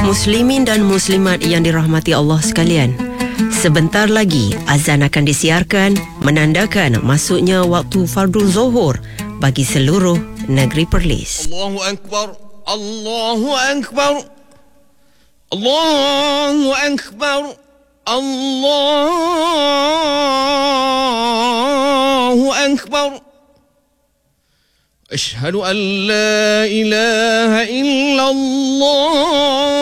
Muslimin dan muslimat yang dirahmati Allah sekalian, sebentar lagi azan akan disiarkan menandakan masuknya waktu fardu zuhur bagi seluruh negeri Perlis. Allahu Akbar, Allahu Akbar, Allahu Akbar, Allahu Akbar. Asyhadu an la ilaha illallah.